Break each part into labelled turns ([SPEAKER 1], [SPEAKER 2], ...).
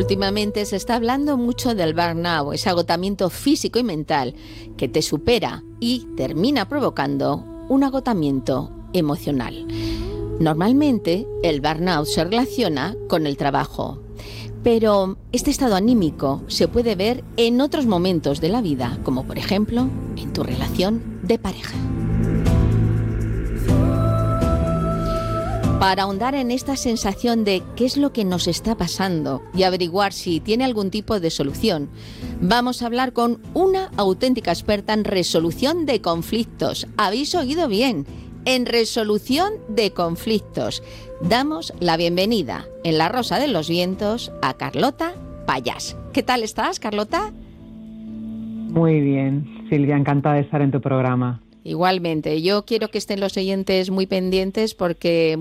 [SPEAKER 1] Últimamente se está hablando mucho del burnout, ese agotamiento físico y mental que te supera y termina provocando un agotamiento emocional. Normalmente el burnout se relaciona con el trabajo, pero este estado anímico se puede ver en otros momentos de la vida, como por ejemplo en tu relación de pareja. Para ahondar en esta sensación de qué es lo que nos está pasando y averiguar si tiene algún tipo de solución, vamos a hablar con una auténtica experta en resolución de conflictos. ¿Habéis oído bien? En resolución de conflictos. Damos la bienvenida en La Rosa de los Vientos a Carlota Payás. ¿Qué tal estás, Carlota?
[SPEAKER 2] Muy bien, Silvia, encantada de estar en tu programa.
[SPEAKER 1] Igualmente, yo quiero que estén los oyentes muy pendientes porque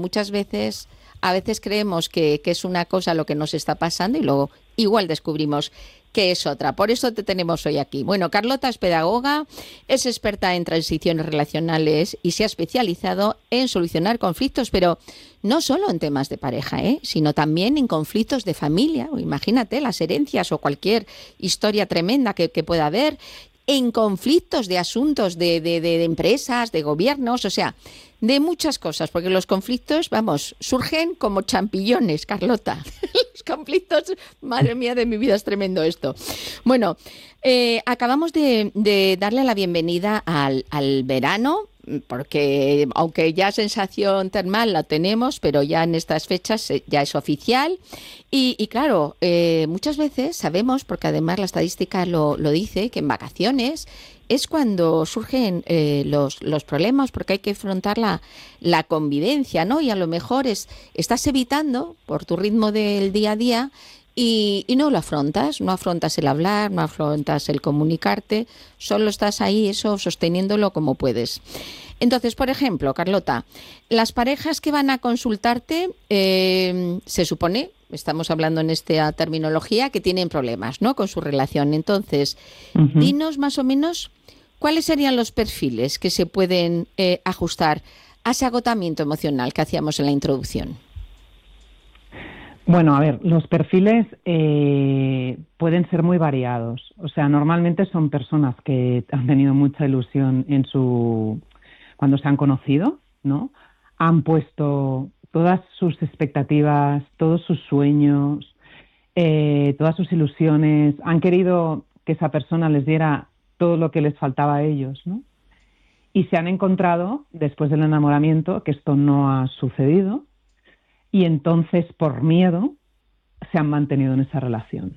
[SPEAKER 1] a veces creemos que es una cosa lo que nos está pasando y luego igual descubrimos que es otra. Por eso te tenemos hoy aquí. Bueno, Carlota es pedagoga, es experta en transiciones relacionales y se ha especializado en solucionar conflictos, pero no solo en temas de pareja, sino también en conflictos de familia. Imagínate las herencias o cualquier historia tremenda que pueda haber, en conflictos de asuntos de empresas, de gobiernos, o sea, de muchas cosas, porque los conflictos, surgen como champiñones, Carlota. Los conflictos, madre mía de mi vida, es tremendo esto. Bueno, acabamos de darle la bienvenida al verano, porque aunque ya sensación termal la tenemos, pero ya en estas fechas ya es oficial. Y claro, muchas veces sabemos, porque además la estadística lo dice, que en vacaciones es cuando surgen los problemas, porque hay que afrontar la convivencia, ¿no? Y a lo mejor estás evitando, por tu ritmo del día a día, y no afrontas el hablar, no afrontas el comunicarte, solo estás ahí sosteniéndolo como puedes. Entonces, por ejemplo, Carlota, las parejas que van a consultarte, se supone, estamos hablando en esta terminología, que tienen problemas, ¿no?, con su relación. Entonces, dinos más o menos cuáles serían los perfiles que se pueden ajustar a ese agotamiento emocional que hacíamos en la introducción.
[SPEAKER 2] Bueno, a ver, los perfiles pueden ser muy variados. O sea, normalmente son personas que han tenido mucha ilusión cuando se han conocido, ¿no? Han puesto todas sus expectativas, todos sus sueños, todas sus ilusiones, han querido que esa persona les diera todo lo que les faltaba a ellos, ¿no? Y se han encontrado, después del enamoramiento, que esto no ha sucedido, y entonces, por miedo, se han mantenido en esa relación.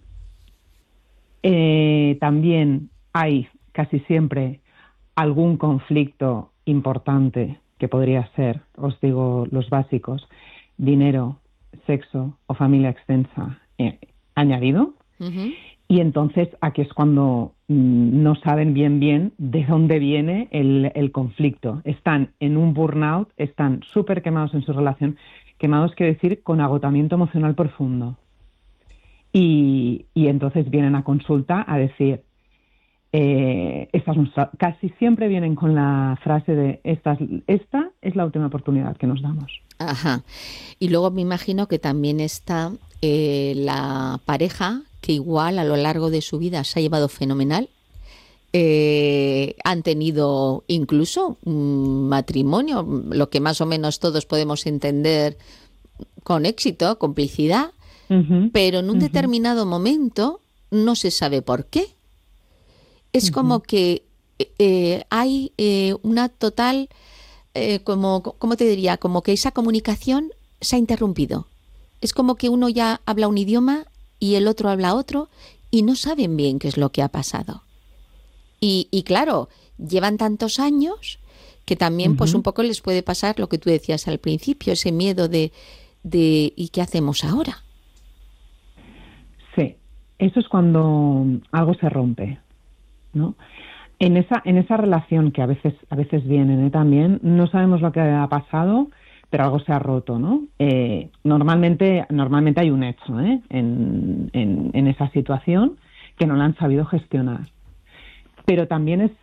[SPEAKER 2] También hay, casi siempre, algún conflicto importante que podría ser, os digo, los básicos: dinero, sexo o familia extensa añadido. Uh-huh. Y entonces aquí es cuando no saben bien de dónde viene el conflicto. Están en un burnout, están súper quemados en su relación. Quemados quiere decir con agotamiento emocional profundo. Y entonces vienen a consulta a decir, casi siempre vienen con la frase de esta es la última oportunidad que nos damos.
[SPEAKER 1] Ajá. Y luego me imagino que también está la pareja que igual a lo largo de su vida se ha llevado fenomenal. Han tenido incluso un matrimonio, lo que más o menos todos podemos entender, con éxito, complicidad, pero en un determinado momento no se sabe por qué. Es como que hay una total, ¿cómo te diría? Como que esa comunicación se ha interrumpido. Es como que uno ya habla un idioma y el otro habla otro y no saben bien qué es lo que ha pasado. Y claro, llevan tantos años que también pues un poco les puede pasar lo que tú decías al principio, ese miedo de ¿y qué hacemos ahora?
[SPEAKER 2] Sí, eso es cuando algo se rompe, ¿no? En esa relación que a veces vienen también, no sabemos lo que ha pasado, pero algo se ha roto, ¿no? Normalmente hay un hecho en esa situación que no la han sabido gestionar. Pero también